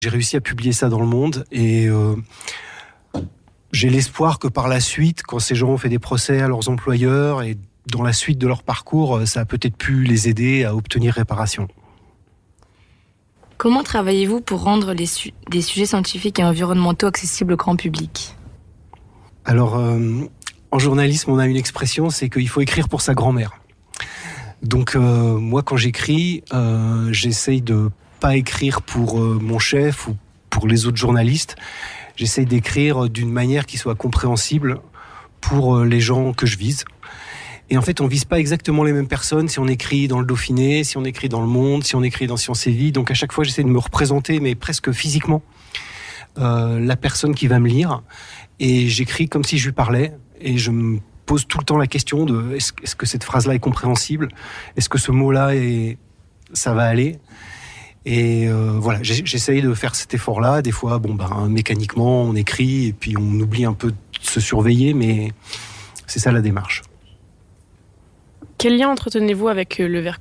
J'ai réussi à publier ça dans le monde et j'ai l'espoir que par la suite, quand ces gens ont fait des procès à leurs employeurs et dans la suite de leur parcours, ça a peut-être pu les aider à obtenir réparation. Comment travaillez-vous pour rendre des sujets scientifiques et environnementaux accessibles au grand public ? Alors, en journalisme, on a une expression, c'est qu'il faut écrire pour sa grand-mère. Donc, moi, quand j'écris, j'essaye de pas écrire pour mon chef ou pour les autres journalistes. J'essaye d'écrire d'une manière qui soit compréhensible pour les gens que je vise. Et en fait, on vise pas exactement les mêmes personnes si on écrit dans le Dauphiné, si on écrit dans Le Monde, si on écrit dans Science et Vie. Donc à chaque fois, j'essaie de me représenter, mais presque physiquement, la personne qui va me lire. Et j'écris comme si je lui parlais. Et je me pose tout le temps la question de est-ce que cette phrase-là est compréhensible ? Est-ce que ce mot-là, ça va aller ? Et voilà, j'essaye de faire cet effort-là. Des fois, mécaniquement, on écrit et puis on oublie un peu de se surveiller, mais c'est ça la démarche. Quel lien entretenez-vous avec le Vercors ?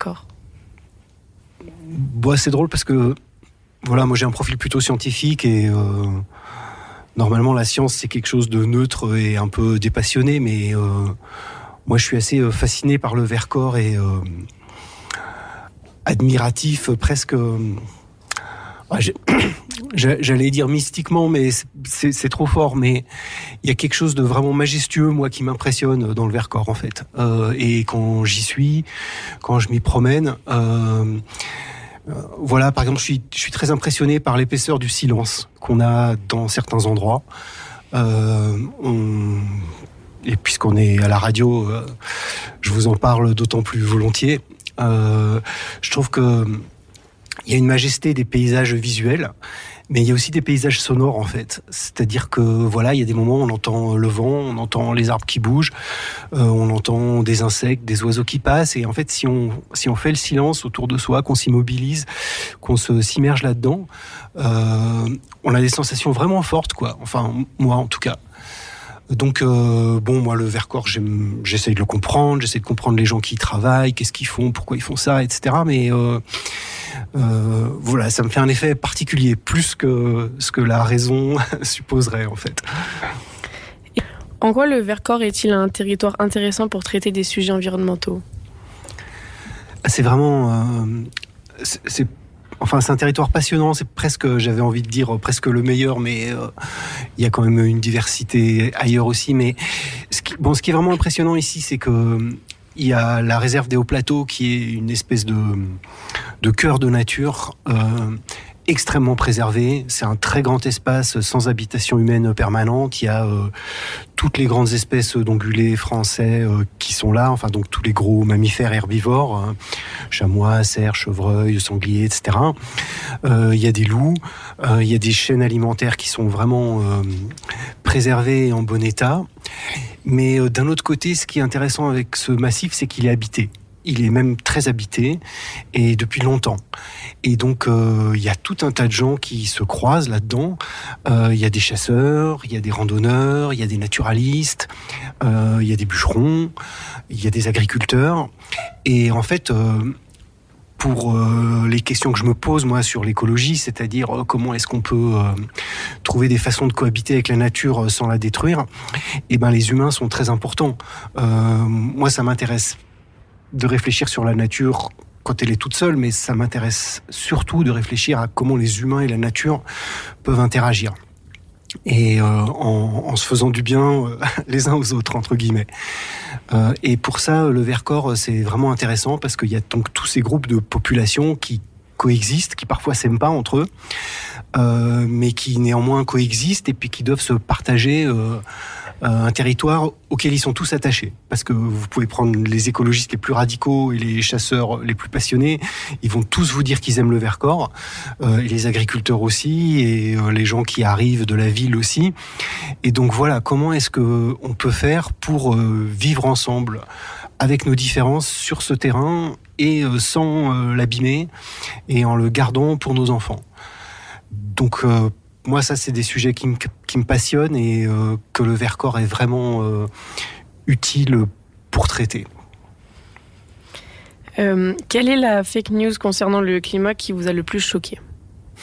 C'est drôle parce que voilà, moi j'ai un profil plutôt scientifique et normalement la science c'est quelque chose de neutre et un peu dépassionné, mais moi je suis assez fasciné par le Vercors et admiratif presque. J'allais dire mystiquement, mais c'est trop fort. Mais il y a quelque chose de vraiment majestueux, moi, qui m'impressionne dans le Vercors, en fait. Et quand j'y suis, quand je m'y promène, voilà, par exemple, je suis très impressionné par l'épaisseur du silence qu'on a dans certains endroits. Et puisqu'on est à la radio, je vous en parle d'autant plus volontiers. Je trouve que il y a une majesté des paysages visuels, mais il y a aussi des paysages sonores en fait. C'est-à-dire que voilà, il y a des moments où on entend le vent, on entend les arbres qui bougent, on entend des insectes, des oiseaux qui passent. Et en fait, si on fait le silence autour de soi, qu'on s'immobilise, qu'on s'immerge là-dedans, on a des sensations vraiment fortes, quoi. Enfin, moi en tout cas. Donc, moi, le Vercors, j'essaye de le comprendre, j'essaie de comprendre les gens qui y travaillent, qu'est-ce qu'ils font, pourquoi ils font ça, etc. Mais voilà, ça me fait un effet particulier, plus que ce que la raison supposerait, en fait. En quoi le Vercors est-il un territoire intéressant pour traiter des sujets environnementaux ? C'est vraiment... c'est un territoire passionnant, c'est presque, j'avais envie de dire presque le meilleur, mais il y a quand même une diversité ailleurs aussi. Mais ce qui est vraiment impressionnant ici, c'est que il y a la réserve des Hauts Plateaux qui est une espèce de cœur de nature extrêmement préservé. C'est un très grand espace sans habitation humaine permanente. Il y a toutes les grandes espèces d'ongulés français qui sont là, enfin donc tous les gros mammifères herbivores, chamois, cerfs, chevreuils, sangliers, etc. Il y a des loups, il y a des chaînes alimentaires qui sont vraiment préservées et en bon état. Mais d'un autre côté, ce qui est intéressant avec ce massif, c'est qu'il est habité. Il est même très habité, et depuis longtemps. Et donc, il y a tout un tas de gens qui se croisent là-dedans. Il y a des chasseurs, il y a des randonneurs, il y a des naturalistes, il y a des bûcherons, il y a des agriculteurs. Et en fait, pour les questions que je me pose, moi, sur l'écologie, c'est-à-dire comment est-ce qu'on peut trouver des façons de cohabiter avec la nature sans la détruire, les humains sont très importants. Moi, ça m'intéresse de réfléchir sur la nature quand elle est toute seule, mais ça m'intéresse surtout de réfléchir à comment les humains et la nature peuvent interagir. Et en se faisant du bien les uns aux autres, entre guillemets. Et pour ça, le Vercors, c'est vraiment intéressant parce qu'il y a donc tous ces groupes de populations qui coexistent, qui parfois s'aiment pas entre eux, mais qui néanmoins coexistent et puis qui doivent se partager un territoire auquel ils sont tous attachés. Parce que vous pouvez prendre les écologistes les plus radicaux et les chasseurs les plus passionnés, ils vont tous vous dire qu'ils aiment le Vercors, et les agriculteurs aussi, et les gens qui arrivent de la ville aussi. Et donc voilà, comment est-ce qu'on peut faire pour vivre ensemble avec nos différences sur ce terrain et sans l'abîmer et en le gardant pour nos enfants. Donc moi, ça, c'est des sujets qui me passionnent et que le Vercors est vraiment utile pour traiter. Quelle est la fake news concernant le climat qui vous a le plus choqué ?